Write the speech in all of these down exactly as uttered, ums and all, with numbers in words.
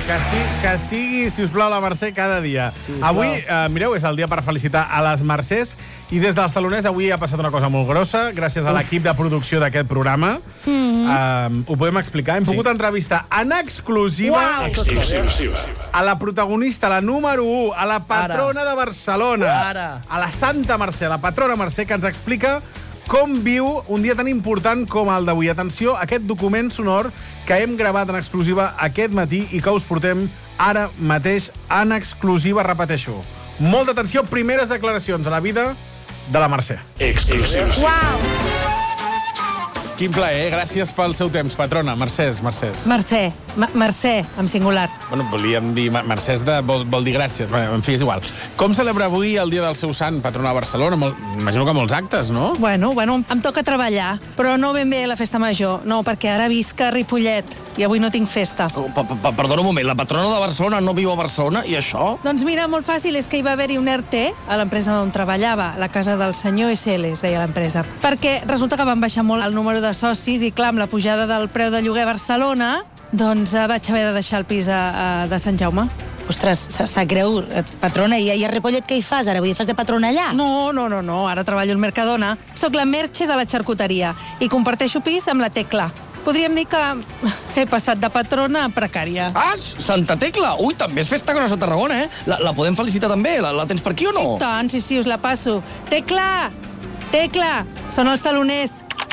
Que, sí, que sigui, si us plau, la Mercè cada dia. Sí, avui, eh, mireu, és el dia per felicitar a les Mercès i des dels taloners avui ha passat una cosa molt grossa gràcies a l'equip de producció d'aquest programa. Mm-hmm. eh, ho podem explicar. Hem sí. pogut entrevistar en exclusiva wow. a la protagonista, la número u, a la patrona Ara. de Barcelona, Ara. a la Santa Mercè, la patrona Mercè, que ens explica com viu un dia tan important com el d'avui. Atenció, aquest document sonor que hem gravat en exclusiva aquest matí i que us portem ara mateix en exclusiva, repeteixo. Molta atenció, primeres declaracions a la vida de la Mercè. Exclusius. Uau! Quin plaer, eh? Gràcies pel seu temps, patrona. Mercès, Mercès. Mercè, Ma Mercè, en singular. Bueno, volíem dir Mercès de, vol, vol dir gràcies. Bueno, en fi, és igual. Com celebra avui el dia del seu sant, patrona de Barcelona? Mol, imagino que molts actes, no? Bueno, bueno, em toca treballar, però no ben bé la festa major. No, perquè ara visc a Ripollet i avui no tinc festa. Oh, pa -pa Perdona un moment, la patrona de Barcelona no viu a Barcelona i això? Doncs mira, molt fàcil, és que hi va haver-hi un E R T a l'empresa on treballava, la casa del senyor S L, es deia l'empresa, perquè resulta que van baixar molt el número de socis i, clar, amb la pujada del preu de lloguer a Barcelona, doncs eh, vaig haver de deixar el pis a, a, de Sant Jaume. Ostres, sap greu, patrona, i, i a Ripollet què hi fas ara? Vull dir, fas de patrona allà? No, no, no, no, ara treballo al Mercadona. Soc la Merche de la xarcuteria i comparteixo pis amb la Tecla. Podríem dir que he passat de patrona a precària. Ah, Santa Tecla! Ui, també és festa grossa a Tarragona, eh? La, la podem felicitar també? La, la tens per aquí o no? I tant, sí, sí, us la passo. Tecla! Tecla! Són els taloners.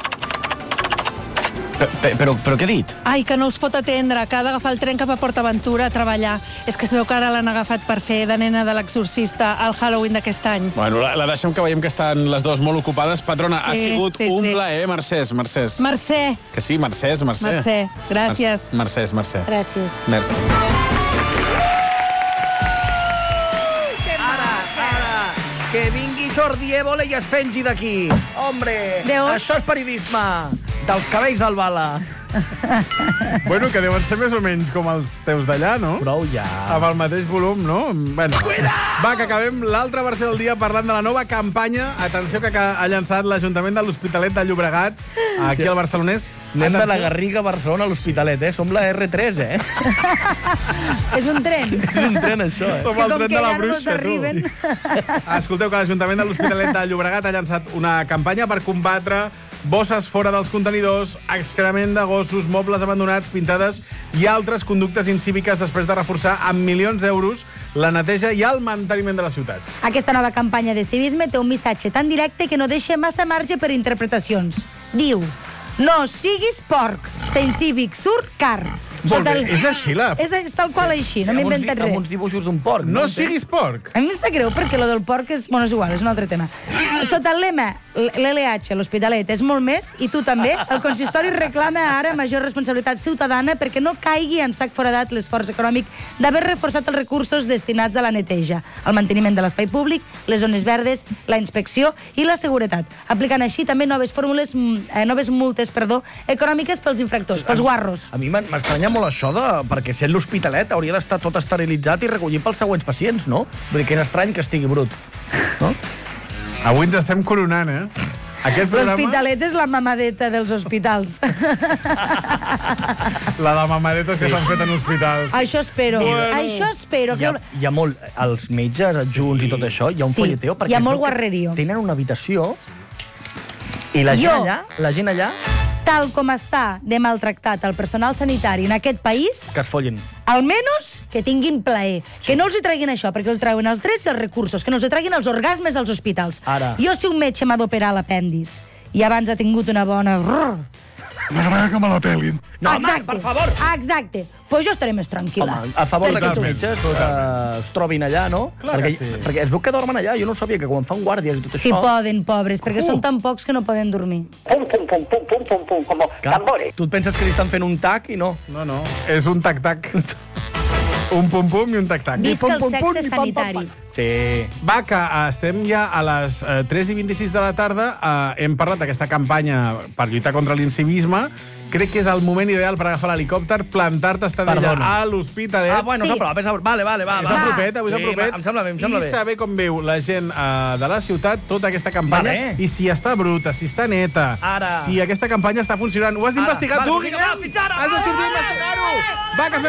Però, però, però què ha dit? Ai, que no us pot atendre, que ha d'agafar el tren cap a PortAventura a treballar. És que es veu que ara l'han agafat per fer de nena de l'exorcista al Halloween d'aquest any. Bueno, la, la deixem que veiem que estan les dues molt ocupades. Patrona, sí, ha sigut sí, un sí. plaer, Mercès, Mercès. Mercè. Que sí, Mercès, Mercè. Mercè, gràcies. Mercès, Mercè. Gràcies. Merci. Ara, ara, que vingui Jordi Évole i es pengi d'aquí. Hombre, Déu. això és periodisme. Dels cabells del Bala. Bueno, que deuen ser més o menys com els teus d'allà, no? Prou ja. Amb el mateix volum, no? Bueno. Va, que acabem l'altra versió del dia parlant de la nova campanya. Atenció, que ha llançat l'Ajuntament de l'Hospitalet de Llobregat, aquí al Barcelonès. Anem de la Garriga a Barcelona a l'Hospitalet, eh? Som la R tres, eh? És un tren. És un tren, això, eh? Som el tren de la bruixa, tu. Escolteu, que l'Ajuntament de l'Hospitalet de Llobregat ha llançat una campanya per combatre bosses fora dels contenidors, excrement de gossos, mobles abandonats, pintades i altres conductes incíviques després de reforçar amb milions d'euros la neteja i el manteniment de la ciutat. Aquesta nova campanya de civisme té un missatge tan directe que no deixa massa marge per interpretacions. Diu: no siguis porc, sent cívic surt car. Molt bé, és així, la... És, és tal qual així, no m'he inventat res. Amb uns dibuixos d'un porc. No siguis porc. A mi em sap greu perquè lo del porc és... Bueno, és igual, és un altre tema. Sota el lema, l'L H, l'Hospitalet, és molt més, i tu també, el consistori reclama ara major responsabilitat ciutadana perquè no caigui en sac foradat l'esforç econòmic d'haver reforçat els recursos destinats a la neteja, al manteniment de l'espai públic, les zones verdes, la inspecció i la seguretat, aplicant així també noves fórmules, eh, noves multes, perdó, econòmiques pels infractors, pels guarros. A mi m'estranya molt això de... perquè sent l'Hospitalet hauria d'estar tot esterilitzat i recollit pels següents pacients, no? Vull dir que és estrany que estigui brut, no? Avui ens estem coronant, eh? Aquest programa... L'Hospitalet és la mamadeta dels hospitals. La de mamadetes que s'han fet en hospitals. Això espero, Bueno. això espero. Hi ha, hi ha molt... Els metges adjunts i tot això, hi ha un Sí, folleteo... perquè hi ha es molt veu que guarrerío. Tenen una habitació i la gent Jo- allà, la gent allà, Tal com està de maltractat el personal sanitari en aquest país, que es follin. almenys que tinguin plaer. Que no els hi treguin això, perquè els treuen els drets i els recursos. Que no els hi treguin els orgasmes als hospitals. Ara. Jo, si un metge m'ha d'operar l'apèndix i abans ha tingut una bona... M'agrada que me la pelin. No, home, per favor! Exacte. Doncs pues jo estaré més tranquil·la. Home, a favor Perquè que els tu- metges eh, es trobin allà, no? Clar perquè, que sí. perquè es veu que dormen allà. Jo no sabia que quan fan guàrdies i tot Si això... poden, pobres, perquè Uh. són tan pocs que no poden dormir. Pum, pum, pum, pum, pum, pum, pum, como que, tambores. tu et penses que li estan fent un tac i no. No, no, és un tac-tac. Un pum-pum i un tac-tac. Visca pum, el pum, pum, sexe i pam, pam, sanitari. pam. Sí. Va, que eh, estem ja a les eh, tres i vint-i-sis de la tarda. Eh, hem parlat d'aquesta campanya per lluitar contra l'incivisme. Crec que és el moment ideal per agafar l'helicòpter, plantar-te estadella Perdona. a l'Hospitalet. Ah, bueno, Sí. sí. però, ves a... Vale, vale, va, És va. el propet, avui és el Sí, propet. va, em sembla bé, em sembla I bé. saber com veu la gent eh, de la ciutat tota aquesta campanya. Va bé. I si està bruta, si està neta, Ara. si aquesta campanya està funcionant. Ho has d'investigar Vale, tu, vinga, Guillem? va, fins ara. Has de sortir a Vale, investigar-ho. Va, que fem